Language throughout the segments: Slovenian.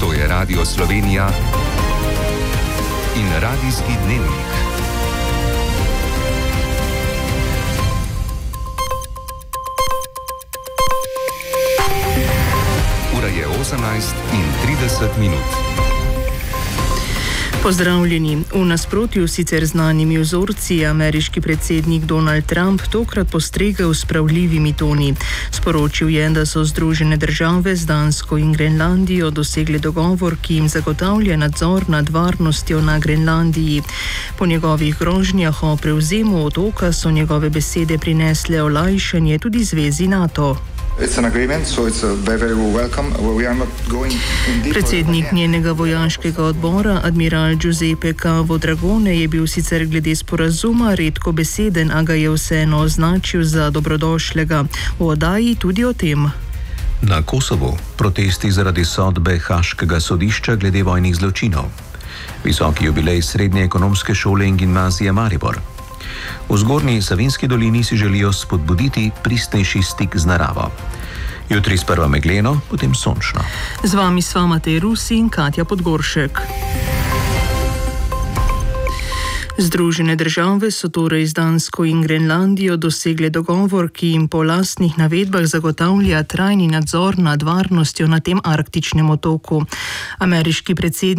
To je Radio Slovenija in Radijski dnevnik. Ura je 18:30. Pozdravljeni. V nasprotju sicer znanimi vzorci je ameriški predsednik Donald Trump tokrat postregel s pravljivimi toni. Sporočil je, da so Združene države z Dansko in Grenlandijo dosegle dogovor, ki jim zagotavlja nadzor nad varnostjo na Grenlandiji. Po njegovih grožnjah o prevzemu otoka so njegove besede prinesle olajšanje tudi zvezi NATO. Predsednik njenega vojaškega odbora, admiral Giuseppe Cavo Dragone, je bil sicer glede sporazuma redko beseden, a ga je vseeno označil za dobrodošlega. V oddaji tudi o tem. Na Kosovu protesti zaradi sodbe Haaškega sodišča glede vojnih zločinov. Visoki jubilej Srednje ekonomske šole in gimnazije Maribor. V Zgornji Savinjski dolini si želijo spodbuditi pristnejši stik z naravo. Jutri sprva megleno, potem sončno. Z vami sva Matej Rusi in Katja Podgoršek. Združene države so torej z Dansko in Grenlandijo dosegle dogovor, ki jim po lastnih navedbah zagotavlja trajni nadzor nad varnostjo na tem arktičnem otoku. Ameriški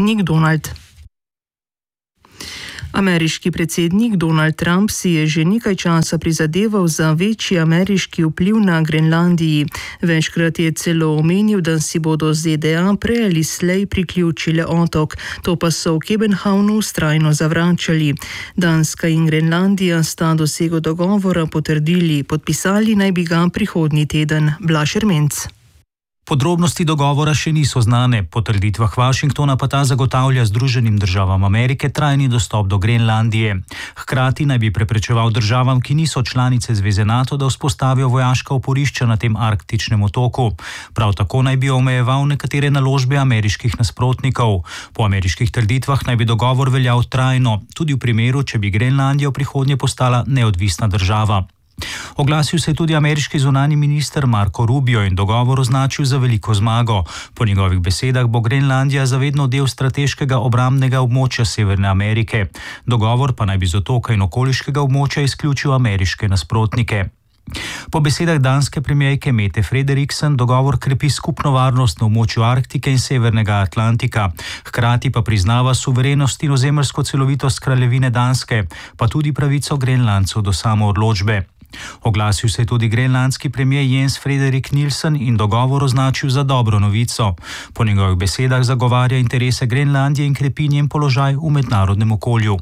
predsednik Donald Trump si je že nekaj časa prizadeval za večji ameriški vpliv na Grenlandiji. Večkrat je celo omenil, da si bodo ZDA prej ali slej priključile otok. To pa so v Kebenhavnu vztrajno zavračali. Danska in Grenlandija sta dosego dogovora potrdili, podpisali naj bi ga prihodnji teden. Blaž Ermenc. Podrobnosti dogovora še niso znane, po trditvah Washingtona pa ta zagotavlja Združenim državam Amerike trajni dostop do Grenlandije. Hkrati naj bi preprečeval državam, ki niso članice zveze NATO, da vzpostavijo vojaška oporišča na tem arktičnem otoku. Prav tako naj bi omejeval nekatere naložbe ameriških nasprotnikov. Po ameriških trditvah naj bi dogovor veljal trajno, tudi v primeru, če bi Grenlandija v prihodnje postala neodvisna država. Oglasil se je tudi ameriški zunanji minister Marco Rubio in dogovor označil za veliko zmago. Po njegovih besedah bo Grenlandija zavedno del strateškega obrambnega območja Severne Amerike. Dogovor pa naj bi z otoka in okoliškega območja izključil ameriške nasprotnike. Po besedah danske premierke Mette Frederiksen dogovor krepi skupno varnost na območju Arktike in Severnega Atlantika. Hkrati pa priznava suverenost in ozemeljsko celovitost kraljevine Danske, pa tudi pravico Grenlandcev do samoodločbe. Oglasil se je tudi grenlandski premijer Jens Frederik Nielsen in dogovor označil za dobro novico. Po njegovih besedah zagovarja interese Grenlandije in krepi njen položaj v mednarodnem okolju.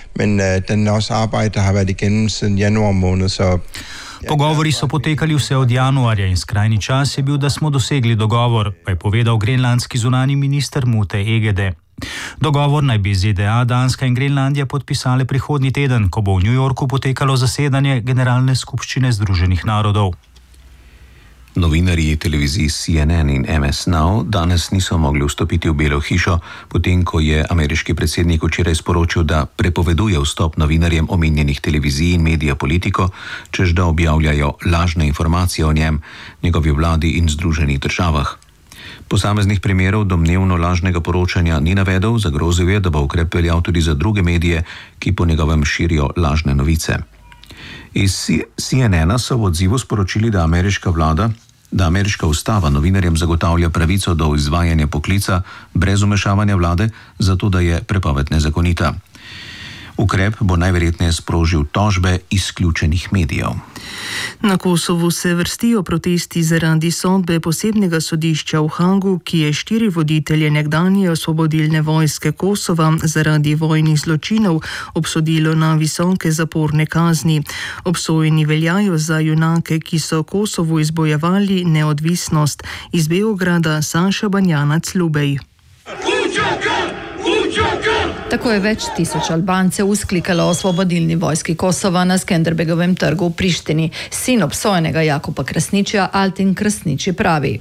Pogovori so potekali vse od januarja in skrajni čas je bil, da smo dosegli dogovor, pa je povedal grenlandski zunanji minister Mute Egede. Dogovor naj bi ZDA, Danska in Grenlandija podpisali prihodnji teden, ko bo v New Yorku potekalo zasedanje Generalne skupščine Združenih narodov. Novinarji televizij CNN in MS Now danes niso mogli vstopiti v Belo hišo, potem ko je ameriški predsednik včeraj sporočil, da prepoveduje vstop novinarjem omenjenih televizij in medija Politico, čež da objavljajo lažne informacije o njem, njegovi vladi in Združenih državah. Posameznih primerov domnevno lažnega poročanja ni navedel, zagrozil je, da bo ukrep veljal tudi za druge medije, ki po njegovem širijo lažne novice. Iz CNN-a so v odzivu sporočili, da ameriška ustava novinarjem zagotavlja pravico do izvajanja poklica brez vmešavanja vlade, zato da je prepoved nezakonita. Ukrep bo najverjetneje sprožil tožbe izključenih medijev. Na Kosovu se vrstijo protesti zaradi sodbe posebnega sodišča v Hagu, ki je 4 voditelje nekdanje osvobodilne vojske Kosova zaradi vojnih zločinov obsodilo na visoke zaporne kazni. Obsojeni veljajo za junake, ki so Kosovu izbojevali neodvisnost. Iz Beograda Saša Banjanac Lubej. Tako je več tisoč Albancev vzklikalo osvobodilni vojski Kosova na Skenderbegovem trgu v Prištini. Sin obsojenega Jakupa Krasničija, Altin Krasniči, pravi: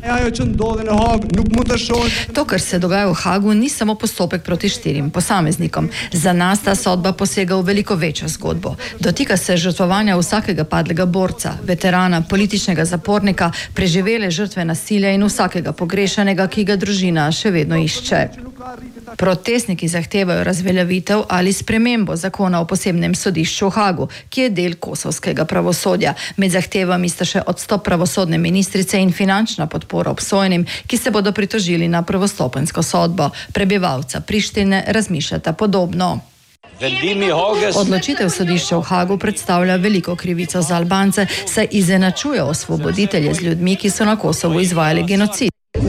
To, kar se dogaja v Hagu, ni samo postopek proti 4 posameznikom. Za nas ta sodba posega v veliko večjo zgodbo. Dotika se žrtvovanja vsakega padlega borca, veterana, političnega zapornika, preživele žrtve nasilja in vsakega pogrešanega, ki ga družina še vedno išče. Protestniki zahtevajo razveljavitev ali spremembo zakona o posebnem sodišču v Hagu, ki je del kosovskega pravosodja. Med zahtevami sta še odstop pravosodne ministrice in finančna podpora obsojenim, ki se bodo pritožili na prvostopenjsko sodbo. Prebivalca Prištine razmišljata podobno. Odločitev sodišča v Hagu predstavlja veliko krivico za Albance, saj izenačuje osvoboditelje z ljudmi, ki so na Kosovu izvajali genocid.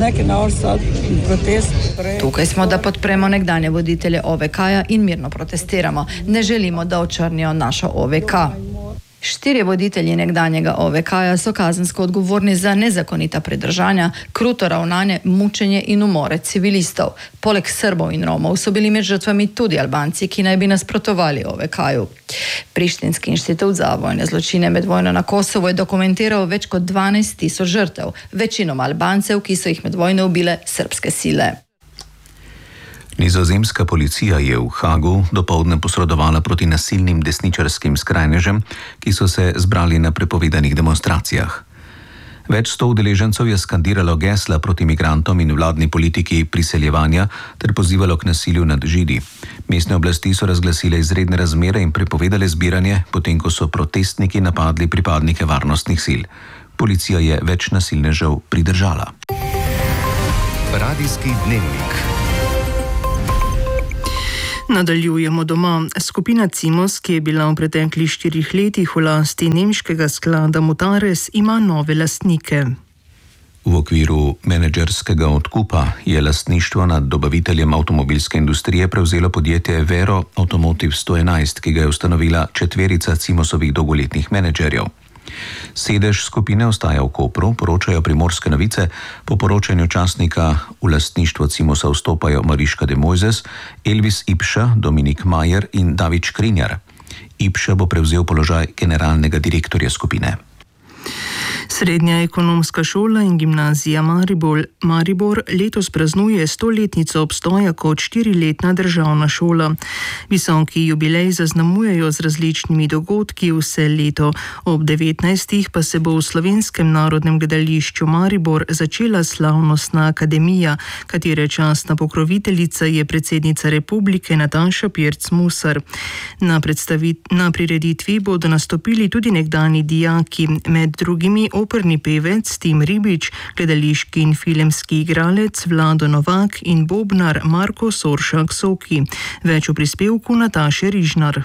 Tukaj smo, da podpremo nekdanje voditelje OVK-ja in mirno protestiramo. Ne želimo, da očrnijo našo OVK. 4 voditelji nekdanjega OVK-ja so kazensko odgovorni za nezakonita pridržanja, kruto ravnanje, mučenje in umore civilistov. Poleg Srbov in Romov so bili med žrtvami tudi Albanci, ki naj bi nasprotovali OVK-ju. Prištinski inštitut za vojne zločine med vojno na Kosovo je dokumentiral več kot 12.000 žrtev, večinoma Albancev, ki so jih med vojno ubile srbske sile. Nizozemska policija je v Hagu dopoldne posredovala proti nasilnim desničarskim skrajnežem, ki so se zbrali na prepovedanih demonstracijah. Več 100 udeležencev je skandiralo gesla proti migrantom in vladni politiki priseljevanja ter pozivalo k nasilju nad Židi. Mestne oblasti so razglasile izredne razmere in prepovedale zbiranje, potem ko so protestniki napadli pripadnike varnostnih sil. Policija je več nasilnežev pridržala. Radijski dnevnik. Nadaljujemo doma. Skupina Cimos, ki je bila v preteklih 4 letih v lasti nemškega sklada Mutares, ima nove lastnike. V okviru menedžerskega odkupa je lastništvo nad dobaviteljem avtomobilske industrije prevzelo podjetje Vero Automotive 111, ki ga je ustanovila 4 Cimosovih dolgoletnih menedžerjev. Sedež skupine ostaja v Kopru, poročajo Primorske novice. Po poročanju časnika v lastništvo Cimosa vstopajo Mariška de Mojzes, Elvis Ipša, Dominik Majer in David Škrinjar. Ipša bo prevzel položaj generalnega direktorja skupine. Srednja ekonomska šola in gimnazija Maribor letos praznuje 100-letnico obstoja kot 4-letna državna šola. Visoki jubilej zaznamujejo z različnimi dogodki vse leto. Ob 19. pa se bo v Slovenskem narodnem gledališču Maribor začela slavnostna akademija, katere častna pokroviteljica je predsednica republike Nataša Pirc Musar. Na prireditvi bodo nastopili tudi nekdani dijaki, med drugimi operni pevec Tim Ribič, gledališki in filmski igralec Vlado Novak in bobnar Marko Soršak Soki. Več v prispevku Nataše Rižnar.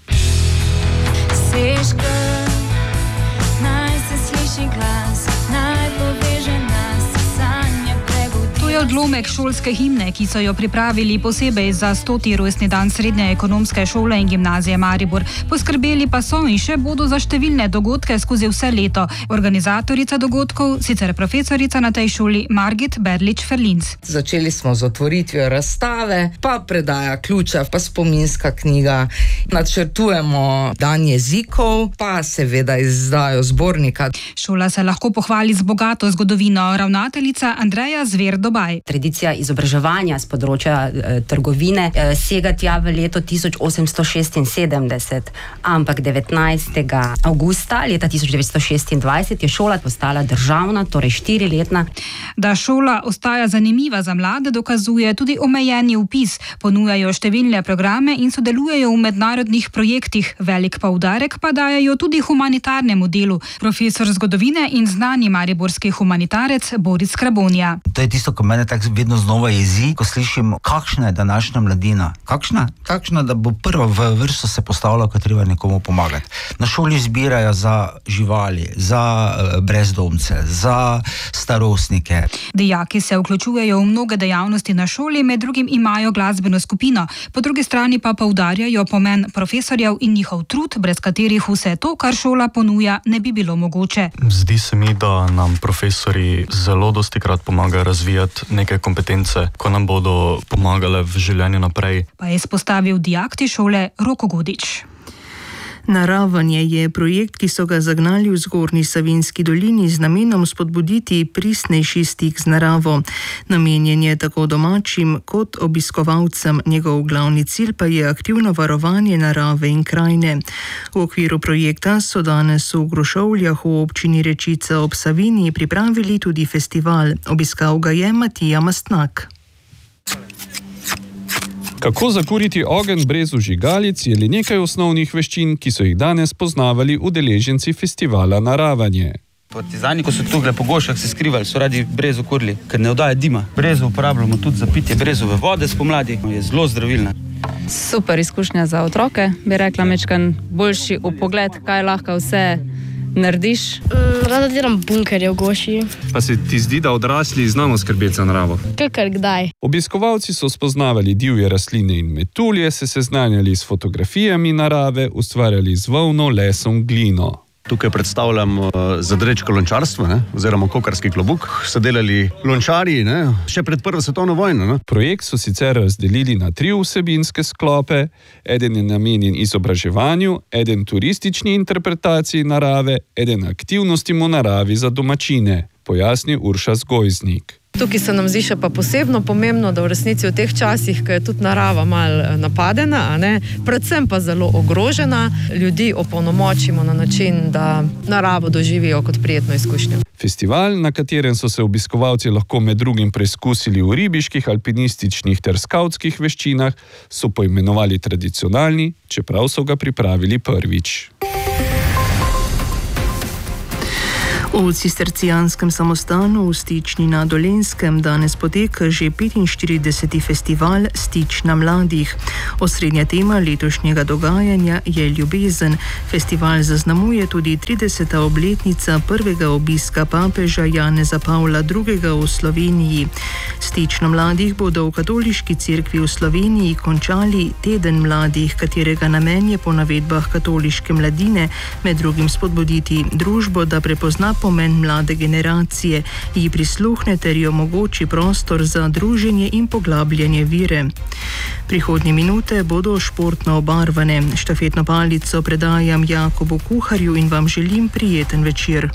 Odlomek šolske himne, ki so jo pripravili posebej za 100. rojstni dan Srednje ekonomske šole in gimnazije Maribor. Poskrbeli pa so in še bodo za številne dogodke skozi vse leto. Organizatorica dogodkov, sicer profesorica na tej šoli Margit Berlič-Ferlinc. Začeli smo z otvoritvijo razstave, pa predaja ključa, pa spominska knjiga. Načrtujemo dan jezikov, pa seveda izdajo zbornika. Šola se lahko pohvali z bogato zgodovino. Ravnateljica Andreja Zver-Dobaj. Tradicija izobraževanja z področja trgovine sega tja v leto 1876, ampak 19. avgusta leta 1926 je šola postala državna, torej 4-letna. Da šola ostaja zanimiva za mlade, dokazuje tudi omejeni vpis. Ponujajo številne programe in sodelujejo v mednarodnih projektih. Velik poudarek pa dajejo tudi humanitarnemu delu. Profesor zgodovine in znani mariborski humanitarec Boris Krabonja. To je tisto, ko mene tako vedno znova jezi, ko slišim, kakšna je današnja mladina. Kakšna, da bo prva v vrsto se postavila, ko treba nekomu pomagati. Na šoli zbirajo za živali, za brezdomce, za starostnike. Dijaki se vključujejo v mnoge dejavnosti na šoli, med drugim imajo glasbeno skupino. Po drugi strani pa poudarjajo pomen profesorjev in njihov trud, brez katerih vse to, kar šola ponuja, ne bi bilo mogoče. Zdi se mi, da nam profesori zelo dostikrat pomagajo razvijati pridobiti neke kompetence, ko nam bodo pomagale v življenju naprej. Pa je izpostavil dijak te šole Roko Godič. Naravanje je projekt, ki so ga zagnali v Zgornji Savinjski dolini z namenom spodbuditi pristnejši stik z naravo. Namenjen je tako domačim kot obiskovalcem, njegov glavni cilj pa je aktivno varovanje narave in krajine. V okviru projekta so danes v Grošovljah v občini Rečica ob Savinji pripravili tudi festival. Obiskal ga je Matija Mastnak. Kako zakuriti ogenj brez vžigalic je le nekaj osnovnih veščin, ki so jih danes poznavali udeleženci festivala Naravanje. Partizani, ko so tukaj po gošah se skrivali, so radi brezo kurili, ker ne oddaja dima. Brezo uporabljamo tudi za pitje brezove vode spomladi, je zelo zdravilna. Super izkušnja za otroke, bi rekla, mečkan boljši vpogled, kaj lahko vse narediš. Rada delam bunkerje v goši. Pa se ti zdi, da odrasli znamo skrbeti za naravo? Kakor kdaj. Obiskovalci so spoznavali divje rastline in metulje, se seznanjali s fotografijami narave, ustvarjali z volno, lesom, glino. Tukaj predstavljam zadrečko lončarstvo, oziroma kokarski klobuk. So delali lončarji, še pred Prvo svetovno vojno. Projekt so sicer razdelili na 3 vsebinske sklope. Eden je namenjen izobraževanju, eden turistični interpretaciji narave, eden aktivnostim v naravi za domačine, pojasni Urša Zgojznik. Tukaj se nam zdi še pa posebno pomembno, da v resnici v teh časih, ko je tudi narava malo napadena, predvsem pa zelo ogrožena, ljudi opolnomočimo na način, da naravo doživijo kot prijetno izkušnjo. Festival, na katerem so se obiskovalci lahko med drugim preizkusili v ribiških, alpinističnih ter skavtskih veščinah, so poimenovali tradicionalni, čeprav so ga pripravili prvič. V cistercijanskem samostanu v Stični na Dolenjskem danes poteka že 45. festival Stič na mladih. Osrednja tema letošnjega dogajanja je ljubezen. Festival zaznamuje tudi 30. obletnica prvega obiska papeža Janeza Pavla II. V Sloveniji. Stič na mladih bodo v Katoliški cerkvi v Sloveniji končali teden mladih, katerega namen je po navedbah katoliške mladine med drugim spodbuditi družbo, da prepozna pomen mlade generacije, ji prisluhne ter jo omogoči prostor za druženje in poglabljanje vire. Prihodnje minute bodo športno obarvane. Štafetno palico predajam Jakobu Kuharju in vam želim prijeten večer.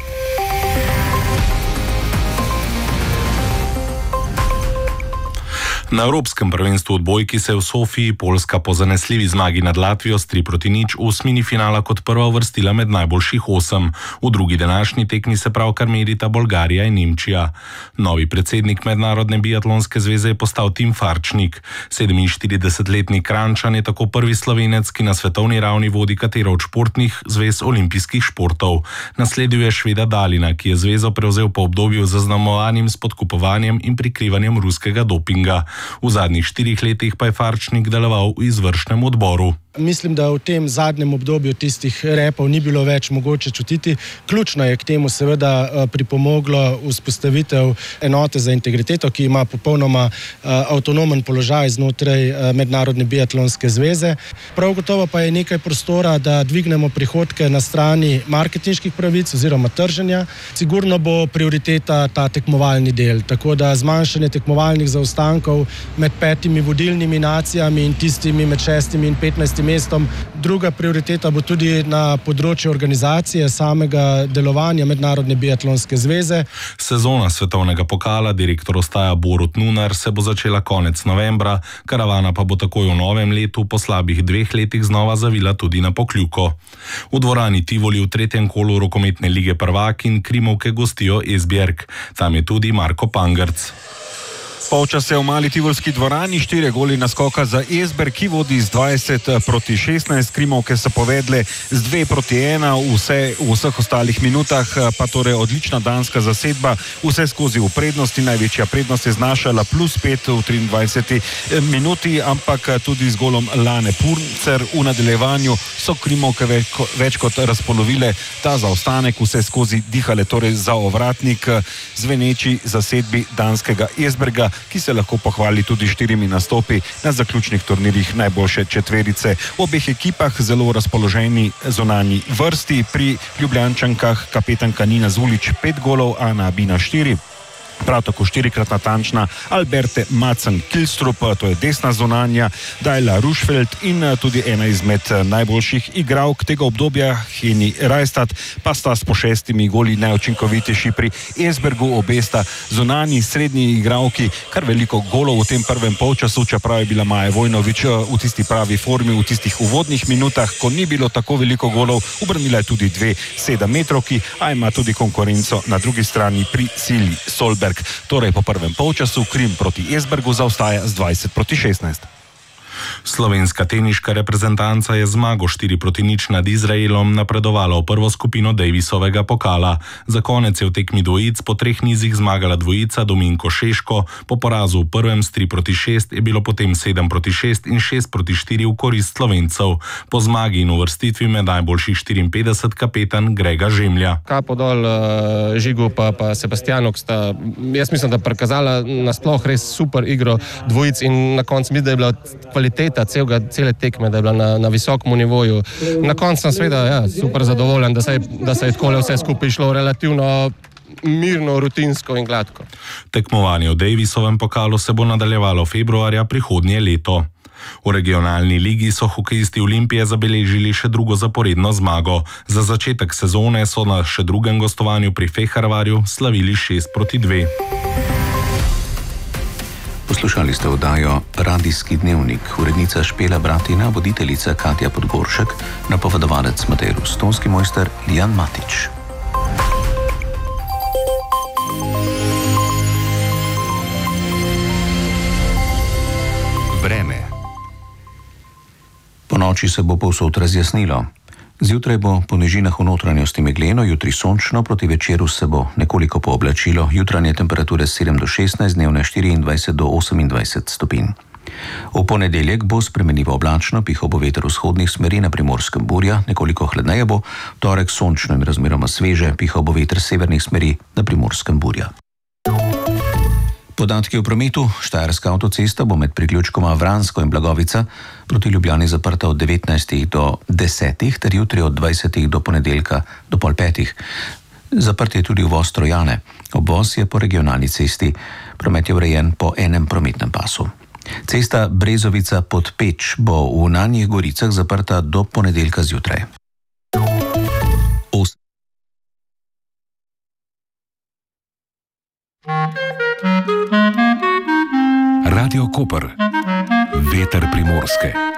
Na Evropskem prvenstvu odbojki se je v Sofiji Poljska po zanesljivi zmagi nad Latvijo s 3-0 v osmini finala kot prva uvrstila med najboljših 8. V drugi današnji tekmi se pravkar merita Bolgarija in Nemčija. Novi predsednik Mednarodne biatlonske zveze je postal Tim Farčnik. 47-letni Kranjčan je tako prvi Slovenec, ki na svetovni ravni vodi katero od športnih zvez olimpijskih športov. Nasledil je Šveda Dalina, ki je zvezo prevzel po obdobju zaznamovanim s podkupovanjem in prikrivanjem ruskega dopinga. V zadnjih 4 letih pa je Farčnik deloval v izvršnem odboru. Mislim, da v tem zadnjem obdobju tistih repov ni bilo več mogoče čutiti. Ključno je k temu seveda pripomoglo vzpostavitev enote za integriteto, ki ima popolnoma avtonomen položaj znotraj Mednarodne biatlonske zveze. Prav gotovo pa je nekaj prostora, da dvignemo prihodke na strani marketinških pravic oziroma trženja. Sigurno bo prioriteta ta tekmovalni del, tako da zmanjšanje tekmovalnih zaostankov med 5 vodilnimi nacijami in tistimi med 6 in 15 mestom. Druga prioriteta bo tudi na področju organizacije samega delovanja Mednarodne biatlonske zveze. Sezona svetovnega pokala, direktor ostaja Borut Nunar, se bo začela konec novembra, karavana pa bo takoj v novem letu po slabih 2 letih znova zavila tudi na Pokljuko. V dvorani Tivoli v 3. kolu rokometne lige prvakinj Krimovke gostijo Esbjerg. Tam je tudi Marko Pangrc. Polčas je v mali tivolski dvorani, 4 goli naskoka za Esbjerg, ki vodi z 20-16. Krimovke so povedle z 2-1 v vseh ostalih minutah, pa torej odlična danska zasedba, vse skozi v prednosti. Največja prednost je znašala +5 v 23. minuti, ampak tudi z golom Lane Purncer v nadaljevanju so Krimovke več kot razpolovile ta zaostanek, vse skozi dihale torej za ovratnik, zveneči zasedbi danskega Esbjerga, ki se lahko pohvali tudi 4 nastopi na zaključnih turnirjih najboljše četverice. V obeh ekipah zelo razpoloženi zunanji vrsti, pri Ljubljančankah kapetanka Nina Zulić 5 golov, Ana Bina 4. prav tako 4-krat natančna Alberte Madsen-Kilstrup, to je desna zunanja, Dajla Rušfeld in tudi ena izmed najboljših igralk tega obdobja, Heni Rajstad, pa sta s po 6 goli najučinkovitejši pri Esbergu, obe sta zunanji srednji igralki, kar veliko golov v tem prvem polčasu, čeprav je bila Maja Vojnović v tisti pravi formi, v tistih uvodnih minutah, ko ni bilo tako veliko golov, ubrnila je tudi 2 7-metrovki, a ima tudi konkurenco na drugi strani pri Silji Solberg. Torej po prvem polčasu Krim proti Esbergu zaostaja z 20-16. Slovenska teniška reprezentanca je zmago 4-0 nad Izraelom napredovala v prvo skupino Davisovega pokala. Za konec je v tekmi dvojic po 3 nizih zmagala dvojica Dominko Šeško, po porazu v prvem s 3-6 je bilo potem 7-6 in 6-4 v korist Slovencev. Po zmagi in uvrstitvi med najboljših 54 kapetan Grega Žemlja. Kapo dol Žigu pa Sebastjanu, sta, jaz mislim, da prikazala nasploh res super igro dvojic in na koncu mislim, da je bila kvaliteta cele tekme, da je bila na visokem nivoju. Na koncu sem seveda super zadovoljen, da se je takole vse skupaj šlo relativno mirno, rutinsko in gladko. Tekmovanje v Davisovem pokalu se bo nadaljevalo februarja prihodnje leto. V regionalni ligi so hokejisti Olimpije zabeležili še drugo zaporedno zmago. Za začetek sezone so na še drugem gostovanju pri Fehervarju slavili 6-2. Poslušali ste oddajo Radijski dnevnik, urednica Špela Bratina, voditeljica Katja Podgoršek, napovedovalec Matej Rus, tonski mojster Jan Matič. Vreme. Po noči se bo povsod razjasnilo. Zjutraj bo po nižinah v notranjosti megleno, jutri sončno, proti večeru se bo nekoliko pooblačilo, jutranje temperature 7 do 16, dnevne 24 do 28 stopinj. V ponedeljek bo spremenljivo oblačno, pihal bo veter vzhodnih smeri, na Primorskem burja, nekoliko hladneje bo, v torek sončno in razmeroma sveže, pihal bo veter severnih smeri, na Primorskem burja. Podatki o prometu. Štajerska avtocesta bo med priključkoma Vransko in Blagovica proti Ljubljani zaprta od 19 do 10, ter jutri od 20 do ponedeljka do 4:30. Zaprt je tudi uvoz Trojane. Obvoz je po regionalni cesti. Promet je urejen po enem prometnem pasu. Cesta Brezovica pod Peč bo v Nanjih Goricah zaprta do ponedeljka zjutraj. Radio Koper. Veter Primorske.